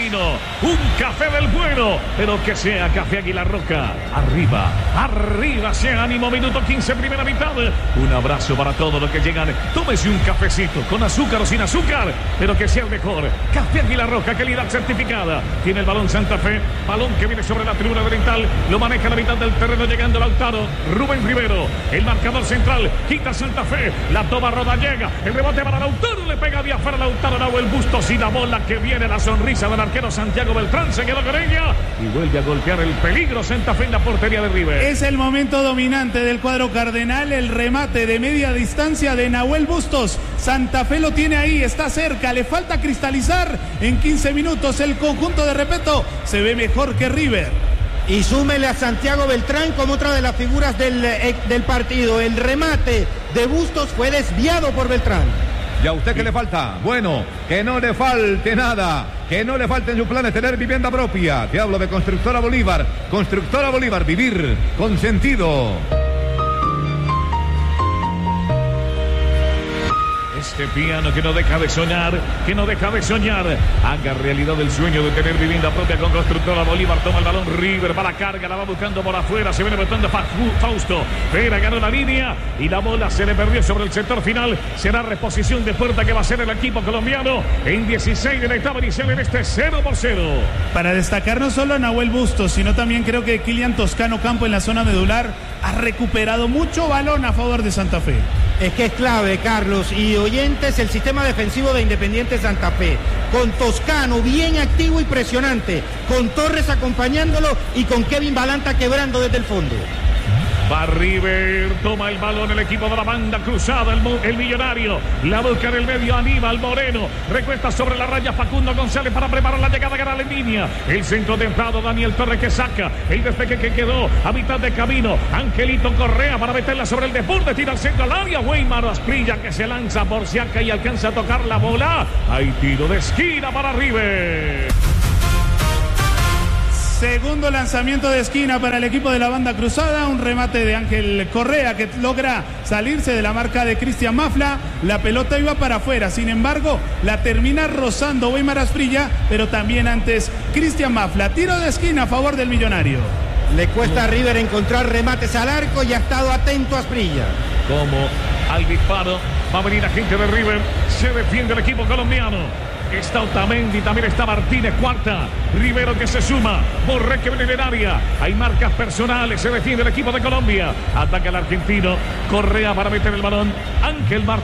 Argentino. Un café del bueno, pero que sea Café Águila Roca. Arriba, arriba, sea ánimo, minuto 15, primera mitad. Un abrazo para todos los que llegan. Tómese un cafecito con azúcar o sin azúcar, pero que sea el mejor. Café Águila Roca, calidad certificada. Tiene el balón Santa Fe, balón que viene sobre la tribuna oriental, lo maneja a la mitad del terreno llegando Lautaro. Rubén Rivero, el marcador central, quita Santa Fe, la toma Rodallega, el rebote para Lautaro, le pega de afuera Lautaro, Nahuel Bustos y la bola que viene, la sonrisa del arquero Santiago Beltrán, se quedó con ella y vuelve a golpear el peligro Santa Fe en la portería de River. Es el momento dominante del cuadro cardenal, el remate de media distancia de Nahuel Bustos. Santa Fe lo tiene ahí, está cerca, le falta cristalizar. En 15 minutos el conjunto de Repetto se ve mejor que River. Y súmele a Santiago Beltrán como otra de las figuras del partido. El remate de Bustos fue desviado por Beltrán. ¿Y a usted qué le falta? Bueno, que no le falte nada, que no le falte en su plan de tener vivienda propia. Te hablo de Constructora Bolívar. Constructora Bolívar, vivir con sentido. Este piano que no deja de soñar, que no deja de soñar. Haga realidad el sueño de tener vivienda propia con Constructora Bolívar. Toma el balón River, va la carga, la va buscando por afuera. Se viene botando Fausto. Pera ganó la línea y la bola se le perdió sobre el sector final. Será reposición de puerta que va a ser el equipo colombiano en 16 de la etapa inicial en este 0-0. Para destacar no solo a Nahuel Bustos, sino también creo que Kylian Toscano Campo en la zona medular ha recuperado mucho balón a favor de Santa Fe. Es que es clave, Carlos y oyentes, el sistema defensivo de Independiente Santa Fe, con Toscano bien activo y presionante, con Torres acompañándolo y con Kevin Balanta quebrando desde el fondo. Va River, toma el balón el equipo de la banda cruzada, el millonario, la busca en el medio Aníbal Moreno, recuesta sobre la raya Facundo González para preparar la llegada a la línea, el centro templado Daniel Torres que saca, el despegue que quedó a mitad de camino, Angelito Correa para meterla sobre el deporte, tira al centro al área, Weimar Asprilla que se lanza por Siaca y alcanza a tocar la bola, hay tiro de esquina para River. Segundo lanzamiento de esquina para el equipo de la banda cruzada, un remate de Ángel Correa que logra salirse de la marca de Cristian Mafla, la pelota iba para afuera, sin embargo la termina rozando Weimar Asprilla, pero también antes Cristian Mafla, tiro de esquina a favor del millonario. Le cuesta a River encontrar remates al arco y ha estado atento a Asprilla. Como al disparo va a venir la gente de River, se defiende el equipo colombiano. Está Otamendi, también está Martínez, cuarta. Rivero que se suma. Borré que viene en el área. Hay marcas personales. Se defiende el equipo de Colombia. Ataca el argentino. Correa para meter el balón. Ángel Martínez.